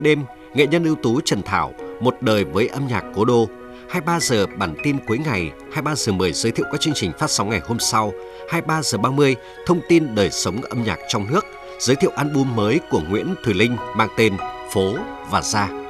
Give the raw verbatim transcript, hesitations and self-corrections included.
Đêm, nghệ nhân ưu tú Trần Thảo, một đời với âm nhạc cố đô. hai mươi ba giờ bản tin cuối ngày, hai mươi ba giờ mười giới thiệu các chương trình phát sóng ngày hôm sau, hai mươi ba giờ ba mươi thông tin đời sống âm nhạc trong nước, giới thiệu album mới của Nguyễn Thùy Linh mang tên Phố và Gia.